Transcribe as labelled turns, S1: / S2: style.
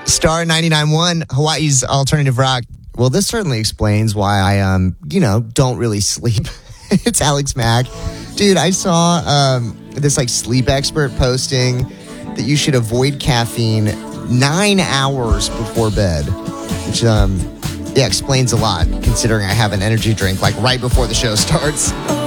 S1: Star 99.1, Hawaii's alternative rock. Well, this certainly explains why I, don't really sleep. It's Alex Mack. Dude, I saw this sleep expert posting that you should avoid caffeine 9 hours before bed, which explains a lot considering I have an energy drink right before the show starts.